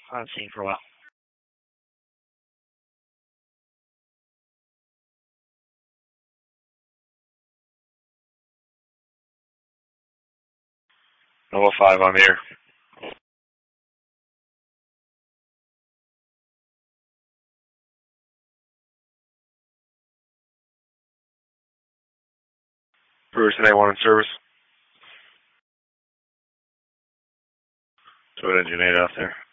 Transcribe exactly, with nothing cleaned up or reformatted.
on scene for a while. Nova five, I'm here. Bruce and A one in service. Toyota engine eight out there.